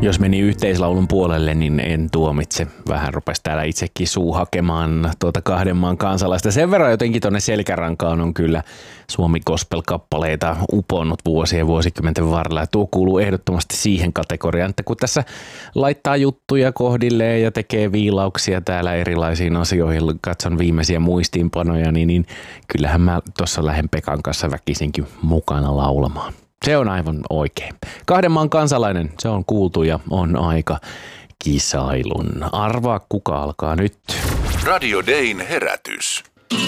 Jos meni yhteislaulun puolelle, niin en tuomitse. Vähän rupesi täällä itsekin suu hakemaan tuota kahden maan kansalaista. Sen verran jotenkin tuonne selkärankaan on kyllä Suomi gospel-kappaleita uponnut vuosien ja vuosikymmenten varrella. Ja tuo kuuluu ehdottomasti siihen kategoriaan, että kun tässä laittaa juttuja kohdilleen ja tekee viilauksia täällä erilaisiin asioihin, katson viimeisiä muistiinpanoja, niin kyllähän mä tuossa lähden Pekan kanssa väkisinkin mukana laulamaan. Se on aivan oikein. Kahden maan kansalainen, se on kuultu ja on aika kisailun. Arvaa kuka alkaa nyt. Radio Dayn herätys.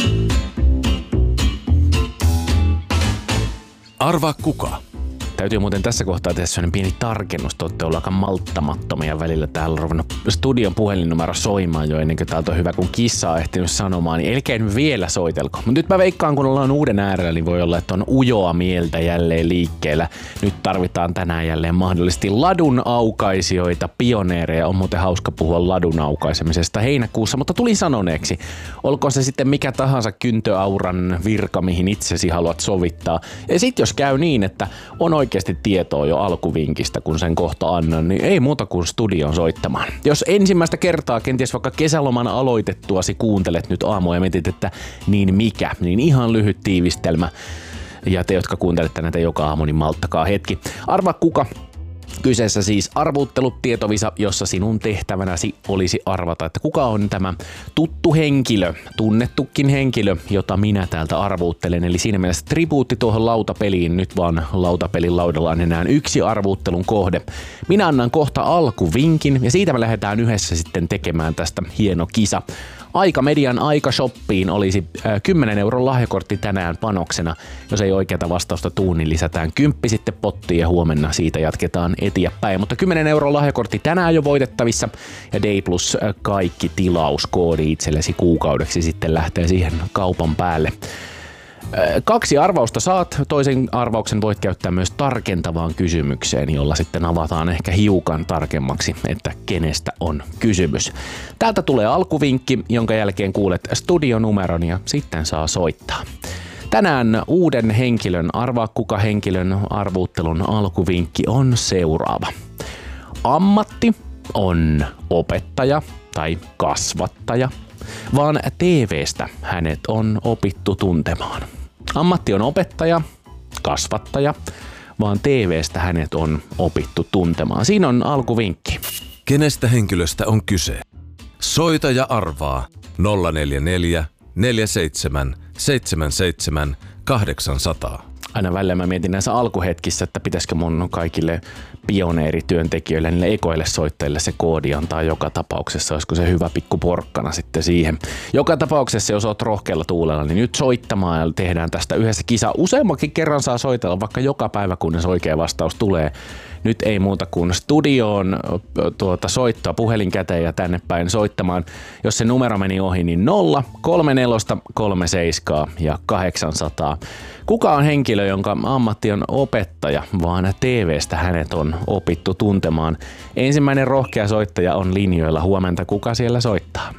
Arvaa kuka. Täytyy muuten tässä kohtaa tehdä sellainen pieni tarkennus. Te olette olleet aika malttamattomia välillä. Täällä on ruvennut studion puhelinnumero soimaan jo ennen kuin täältä on hyvä, kun kissa on ehtinyt sanomaan. Niin elkein vielä soitelko. Mutta nyt mä veikkaan, kun ollaan uuden äärellä, niin voi olla, että on ujoa mieltä jälleen liikkeellä. Nyt tarvitaan tänään jälleen mahdollisesti ladun aukaisijoita, pioneereja. On muuten hauska puhua ladun aukaisemisesta heinäkuussa, mutta tuli sanoneeksi. Olkoon se sitten mikä tahansa kyntöauran virka, mihin itsesi haluat sovittaa. Ja sit jos käy niin, että on oikeasti tietoa jo alkuvinkistä, kun sen kohta annan, niin ei muuta kuin studion soittamaan. Jos ensimmäistä kertaa kenties vaikka kesäloman aloitettuasi kuuntelet nyt aamua ja mietit, että niin mikä, niin ihan lyhyt tiivistelmä. Ja te, jotka kuuntelette näitä joka aamu, niin malttakaa hetki. Arvaa kuka. Kyseessä siis arvuttelutietovisa, jossa sinun tehtävänäsi olisi arvata, että kuka on tämä tuttu henkilö, tunnettukin henkilö, jota minä täältä arvuuttelen. Eli siinä mielessä tribuutti tuohon lautapeliin, nyt vaan lautapelin laudalla on enää yksi arvuuttelun kohde. Minä annan kohta alkuvinkin ja siitä me lähdetään yhdessä sitten tekemään tästä hieno kisa. Median Shoppiin olisi 10 € lahjakortti tänään panoksena. Jos ei oikeata vastausta tuu, niin lisätään 10 sitten pottiin ja huomenna siitä jatketaan eteenpäin. Mutta 10 € lahjakortti tänään jo voitettavissa ja Day Plus kaikki tilauskoodi itsellesi kuukaudeksi sitten lähtee siihen kaupan päälle. 2 arvausta saat. Toisen arvauksen voit käyttää myös tarkentavaan kysymykseen, jolla sitten avataan ehkä hiukan tarkemmaksi, että kenestä on kysymys. Täältä tulee alkuvinkki, jonka jälkeen kuulet studionumeron ja sitten saa soittaa. Tänään uuden henkilön, arvaa kuka henkilön arvuuttelun alkuvinkki on seuraava. Ammatti on opettaja tai kasvattaja, vaan TV:stä hänet on opittu tuntemaan. Ammatti on opettaja, kasvattaja, vaan TV:stä hänet on opittu tuntemaan. Siinä on alkuvinkki. Kenestä henkilöstä on kyse? Soita ja arvaa 044 47 77 800. Aina välillä mä mietin näissä alkuhetkissä, että pitäisikö mun kaikille pioneerityöntekijöille, niille ekoille soittajille se koodi antaa joka tapauksessa. Olisiko se hyvä pikku porkkana sitten siihen. Joka tapauksessa, jos oot rohkealla tuulella, niin nyt soittamaan ja tehdään tästä yhdessä kisa. Useammankin kerran saa soitella, vaikka joka päivä, kunnes oikea vastaus tulee. Nyt ei muuta kuin studioon soittaa puhelin käteen ja tänne päin soittamaan. Jos se numero meni ohi, niin 0, 34, 37 ja 800. Kuka on henkilö, jonka ammatti on opettaja, vaan TV:stä hänet on opittu tuntemaan? Ensimmäinen rohkea soittaja on linjoilla. Huomenta, kuka siellä soittaa?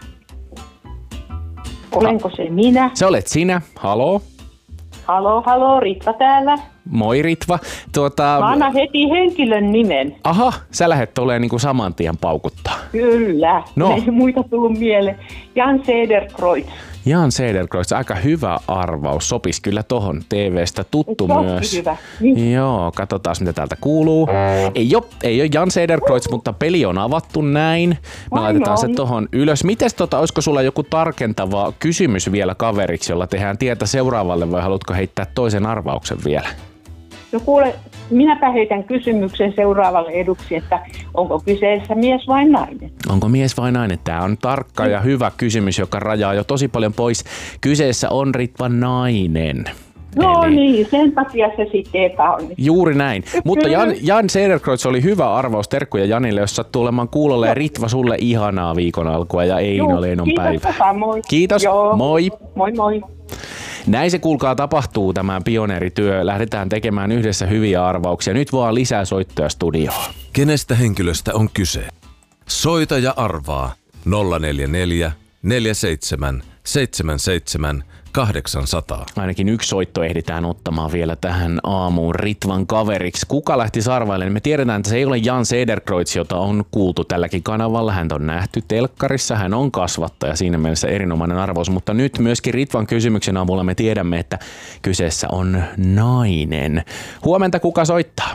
Olenko se minä? Se olet sinä. Haloo? Haloo, Ritva täällä. Moi Ritva. Mä annan heti henkilön nimen. Aha, sä lähdet olemaan niin kuin saman tien paukuttaa. Kyllä, no. Ei muita tullut mieleen. Jan Cederkreutz. Jan Cederkreutz, aika hyvä arvaus. Sopisi kyllä tohon TV:stä tuttu myös. Hyvä. Niin. Joo, katsotaan mitä täältä kuuluu. Ei ole Jan Cederkreutz, mutta peli on avattu näin. Me laitetaan se tohon ylös. Mites olisiko sulla joku tarkentava kysymys vielä kaveriksi, jolla tehdään tietä seuraavalle vai haluatko heittää toisen arvauksen vielä? No kuule, minäpä heitän kysymyksen seuraavalle eduksi, että onko kyseessä mies vai nainen? Onko mies vai nainen? Tämä on tarkka ja hyvä kysymys, joka rajaa jo tosi paljon pois. Kyseessä on Ritva nainen. No niin, sen takia se sitten epäonnistui. Juuri näin. Mutta Jan Cederkreutz oli hyvä arvaus. Terkkuja Janille, jos sattuu olemaan kuulolla. Ja Ritva, sulle ihanaa viikon alkua ja Eino Leinon päivä. Kiitos, moi. Kiitos, joo. moi. Moi. Näin se kuulkaa tapahtuu tämä pioneerityö. Lähdetään tekemään yhdessä hyviä arvauksia. Nyt vaan lisää soittoja studioon. Kenestä henkilöstä on kyse? Soita ja arvaa 044 47 77 800. Ainakin yksi soitto ehditään ottamaan vielä tähän aamuun Ritvan kaveriksi. Kuka lähti sarvailemaan? Me tiedetään, että se ei ole Jan Cederkreutz, jota on kuultu tälläkin kanavalla. Hän on nähty telkkarissa, hän on kasvattaja, siinä mielessä erinomainen arvaus. Mutta nyt myöskin Ritvan kysymyksen avulla me tiedämme, että kyseessä on nainen. Huomenta, kuka soittaa?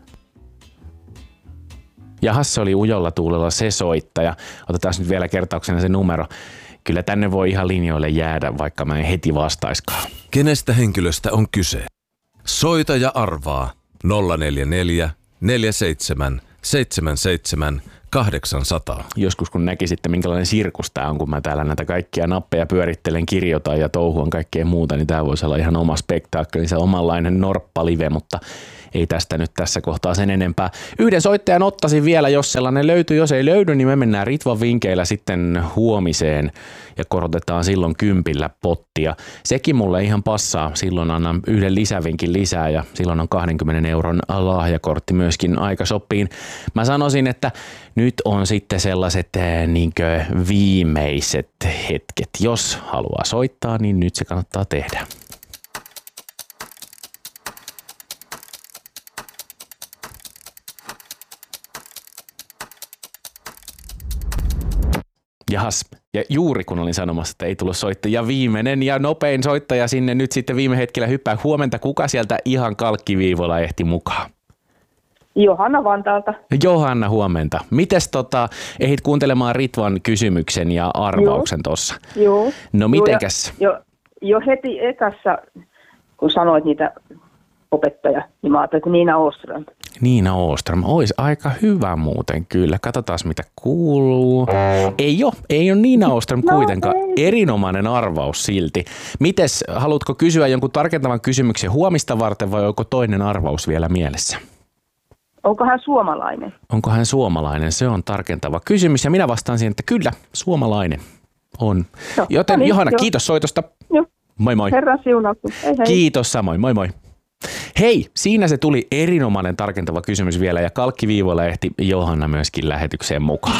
Jahas, se oli ujolla tuulella se soittaja. Otetaan nyt vielä kertauksena se numero. Kyllä tänne voi ihan linjoille jäädä, vaikka mä en heti vastaiskaan. Kenestä henkilöstä on kyse? Soita ja arvaa 044 47 77 800. Joskus kun näkisitte, minkälainen sirkus tää on, kun mä täällä näitä kaikkia nappeja pyörittelen, kirjoitan ja touhuan kaikkea muuta, niin tää voisi olla ihan oma spektaakkeli, se omanlainen norppalive, mutta ei tästä nyt tässä kohtaa sen enempää. Yhden soittajan ottaisin vielä, jos sellainen löytyy. Jos ei löydy, niin me mennään Ritvan vinkeillä sitten huomiseen ja korotetaan silloin 10 pottia. Sekin mulle ihan passaa. Silloin annan yhden lisävinkin lisää ja silloin on 20 euron lahjakortti myöskin aika sopiin. Mä sanoisin, että nyt on sitten sellaiset niinkö viimeiset hetket. Jos haluaa soittaa, niin nyt se kannattaa tehdä. Jahas, ja juuri kun olin sanomassa, että ei tullut soittaja, viimeinen ja nopein soittaja sinne nyt sitten viime hetkellä hyppää. Huomenta, kuka sieltä ihan kalkkiviivolla ehti mukaan? Johanna Vantaalta. Johanna, huomenta. Mites ehdit kuuntelemaan Ritvan kysymyksen ja arvauksen tossa? Joo. No mitenkäs? Jo heti ekassa, kun sanoit niitä opettaja, niin mä ajattelin, että Niina Åström. Niina Åström, ois aika hyvä muuten kyllä. Katsotaan mitä kuuluu. Ei ole Niina Åström kuitenkaan. Erinomainen arvaus silti. Mites, haluatko kysyä jonkun tarkentavan kysymyksen huomista varten vai onko toinen arvaus vielä mielessä? Onko hän suomalainen? Onko hän suomalainen? Se on tarkentava kysymys ja minä vastaan siihen, että kyllä, suomalainen on. No, joten niin, Johanna, kiitos soitosta. Joo. Moi moi. Herran siunattu. Hei hei. Kiitos samoin, moi moi. Hei, siinä se tuli erinomainen tarkentava kysymys vielä ja kalkkiviivoilla ehti Johanna myöskin lähetykseen mukaan.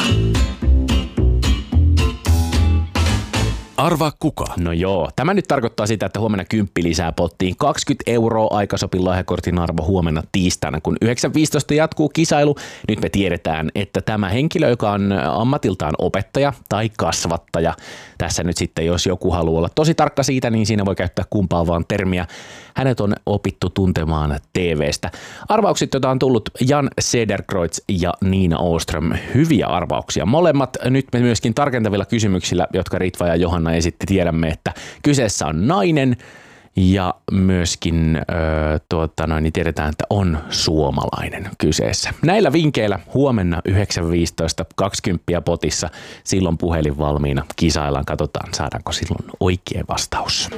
Arvaa kuka? No joo, tämä nyt tarkoittaa sitä, että huomenna 10 lisää pottiin. 20 € aikasopin lahjakortin arvo huomenna tiistaina, kun 9.15 jatkuu kisailu. Nyt me tiedetään, että tämä henkilö, joka on ammatiltaan opettaja tai kasvattaja, tässä nyt sitten jos joku haluaa olla tosi tarkka siitä, niin siinä voi käyttää kumpaa vaan termiä. Hänet on opittu tuntemaan TV:stä. Arvaukset, joita on tullut Jan Cederkreutz ja Niina Åström. Hyviä arvauksia. Molemmat nyt me myöskin tarkentavilla kysymyksillä, jotka Ritva ja Johanna esitti, tiedämme, että kyseessä on nainen ja myöskin niin tiedetään, että on suomalainen kyseessä. Näillä vinkeillä huomenna 9.15 20 potissa, silloin puhelin valmiina, kisaillaan, katsotaan saadaanko silloin oikea vastaus.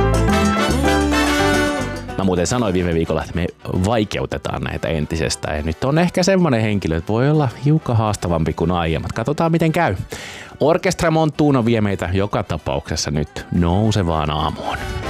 Mä muuten sanoin viime viikolla, että me vaikeutetaan näitä entisestään ja nyt on ehkä semmoinen henkilö, että voi olla hiukan haastavampi kuin aiemmat. Katsotaan miten käy. Orkestra Montuno vie meitä joka tapauksessa nyt nousevaan aamuun.